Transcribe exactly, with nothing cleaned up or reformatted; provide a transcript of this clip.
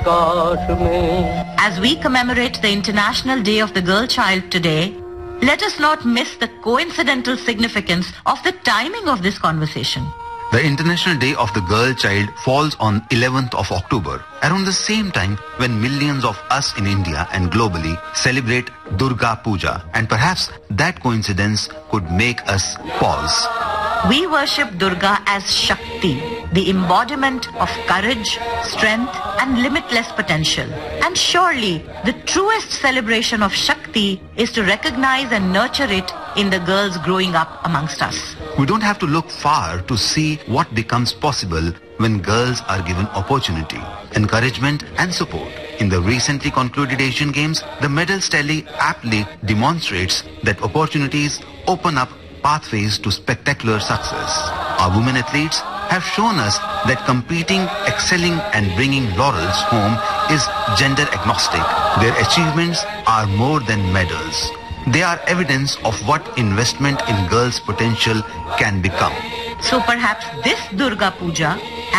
As we commemorate the International Day of the Girl Child today, let us not miss the coincidental significance of the timing of this conversation. The International Day of the Girl Child falls on eleventh of October, around the same time when millions of us in India and globally celebrate Durga Puja, and perhaps that coincidence could make us pause. We worship Durga as Shakti, the embodiment of courage, strength and limitless potential. And surely the truest celebration of Shakti is to recognize and nurture it in the girls growing up amongst us. We don't have to look far to see what becomes possible when girls are given opportunity, encouragement and support. In the recently concluded Asian Games, the medals tally aptly demonstrates that opportunities open up pathways to spectacular success. Our women athletes have shown us that competing, excelling and bringing laurels home is gender agnostic. Their achievements are more than medals. They are evidence of what investment in girls' potential can become. So perhaps this Durga Puja